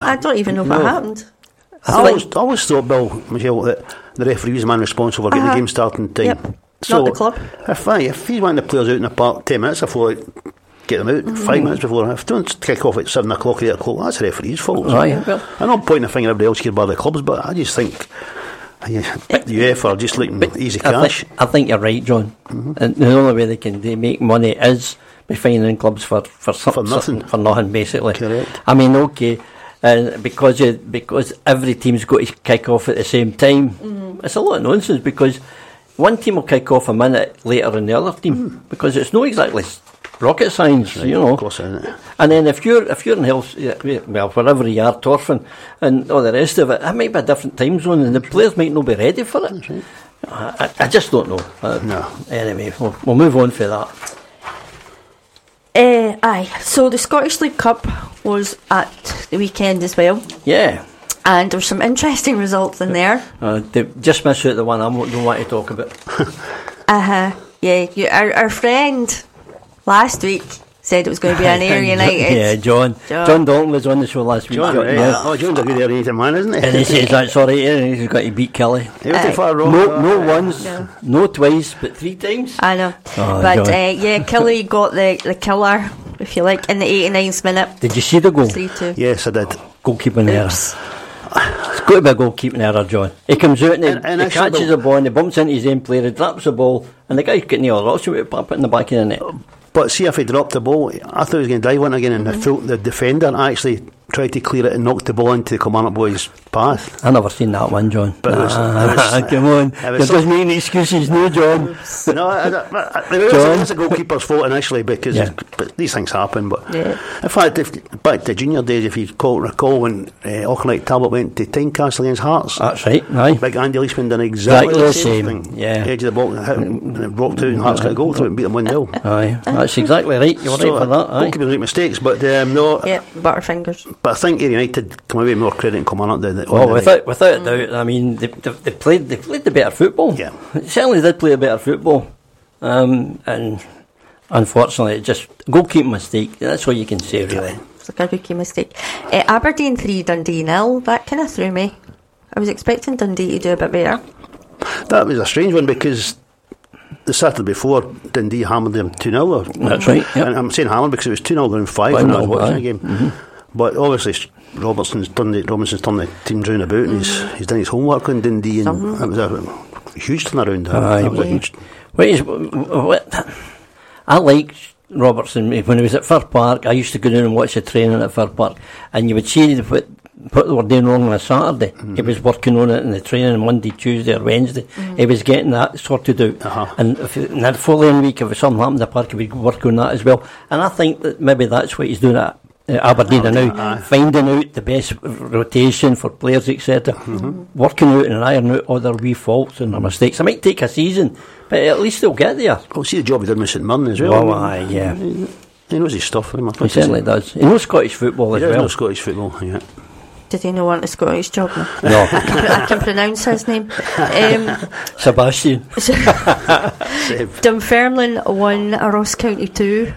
I don't even know what happened. I always thought, Bill, Michelle, that the referee was the man responsible for getting the game starting time. Yep. So not the club. If he's wanting the players out in the park 10 minutes before, get them out 5 minutes before. If they don't kick off at 7 o'clock or 8 o'clock, that's the referee's fault. Right. Well, I'm not pointing a finger at everybody else here by the clubs, but I just think the UEFA are just looking easy cash. I think you're right, John. And the only way they make money is by fining clubs for nothing. For nothing, basically. Correct. I mean, okay, because every team's got to kick off at the same time. It's a lot of nonsense, because one team will kick off a minute later than the other team, because it's not exactly rocket science, Right, you know. Of course, isn't it? And then if you're in health, well, wherever you are, Torfin and all the rest of it, that might be a different time zone, and the players might not be ready for it. That's right. I just don't know. No. Anyway, we'll move on for that. Aye. So the Scottish League Cup was at the weekend as well. Yeah. And there were some interesting results in there. They just missed out the one I don't want to talk about. Yeah. Our friend last week said it was going to be an Ayr United. Yeah, John Dalton was on the show last week. John, right. Oh, John's a good Ayr United man, isn't he? And he says that's all right. He's got to beat Kelly. He wasn't far wrong. No once, no twice, but 3 times. I know. Oh, but John. Kelly got the killer, if you like, in the 89th minute. Did you see the goal? 3-2. Yes, I did. Goalkeeping error. It's got to be a goalkeeping error, John. He comes out and he catches the ball and he bumps into his own player, he drops the ball, and the guy's getting the other option to put it in the back of the net. But see, if he dropped the ball, I thought he was going to dive in again, and the defender actually tried to clear it and knocked the ball into the Kilmarnock boy's path. I never seen that one, John. But come on, you're just making excuses, no, John. It's a goalkeeper's fault initially, because but these things happen. But in fact, back to junior days, if you recall when Auchinleck Talbot went to Tynecastle against Hearts, that's right. Aye. Big Andy Leishman done exactly the same thing. Yeah, edge of the ball, hit him, and it rocked out, and Hearts got a goal through it and beat them 1-0. Aye, that's exactly right. You were right for that. Aye. Goalkeepers make mistakes, but no. Yeah, butterfingers. But I think Ayr United come away with more credit in Kilmarnock than without a doubt. I mean, they played the better football. Yeah, they certainly did play a better football. And unfortunately, it just goalkeeping mistake. That's all you can say, really. It's like a rookie mistake. Aberdeen 3, Dundee 0. That kind of threw me. I was expecting Dundee to do a bit better. That was a strange one, because the Saturday before, Dundee hammered them 2-0. That's right. Yep. And I'm saying hammered because it was 2-0 down 5 when I was watching the game. But obviously Robinson's turned the team round about, and he's done his homework on Dundee, and it was a huge turnaround. That was a huge. I liked Robertson when he was at Fir Park. I used to go down and watch the training at Fir Park, and you would see what they were doing wrong on a Saturday. He was working on it in the training on Monday, Tuesday or Wednesday. He was getting that sorted out. And in the following week, if something happened in the park, he would work on that as well. And I think that maybe that's what he's doing at Aberdeen now, finding out the best rotation for players, etc. Working out and ironing out all their wee faults and their mistakes. It might take a season, but at least they'll get there. Well, see the job he did with St Mirren as well. Yeah. He knows his stuff. He certainly does. He knows Scottish football as well. He does know Scottish football, yeah. Did he not want a Scottish job? No. I can pronounce his name. Sebastian. Dunfermline won a Ross County 2.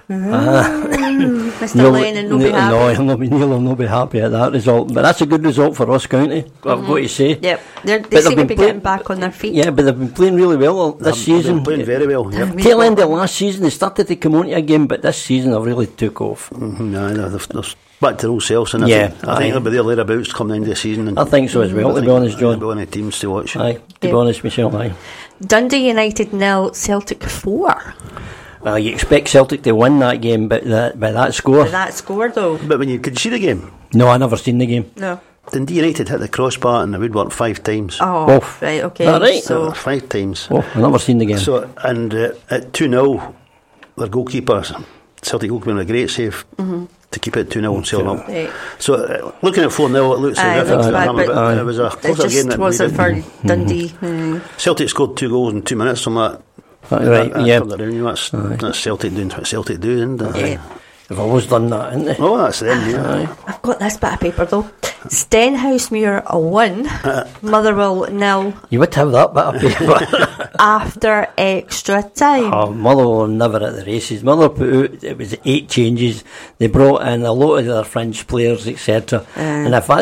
Mr. Lennon will be happy. No, Neil will not be happy at that result. But that's a good result for Ross County, I've got to say. Yep, they seem to be getting back on their feet. Yeah, but they've been playing really well this season. They've been playing very well. Yep. Tail end of last season, they started to come on again, but this season they've really took off. They're back to their old selves, and I think they'll be there thereabouts coming into the season. And I think so as well, to be honest, John. They'll be one of the teams to watch. Aye, to be honest, Michelle, aye. Dundee United 0, Celtic 4. Well, you expect Celtic to win that game, but by that score. By that score, though. But could you see the game? No, I never seen the game. No. Dundee United hit the crossbar and the woodwork 5 times. Oh, right, okay. That right? So 5 times. Oh, I've never seen the game. So, and at 2-0, their goalkeeper, Celtic goalkeeper, a great save to keep it 2-0 and seal up. Right. So, looking at 4-0, it looks horrific. But it was a closer game than was it for Dundee. Celtic scored 2 goals in 2 minutes from that. Right, yeah. That's Celtic doing what Celtic do, isn't it? Yeah. They've always done that, haven't they? Oh, that's them, yeah. I've got this bit of paper though. Stenhousemuir 1, Motherwell 0. You would have that bit of paper. After extra time. Oh, Motherwell were never at the races. Motherwell put out, it was 8 changes. They brought in a lot of their French players, etc. And if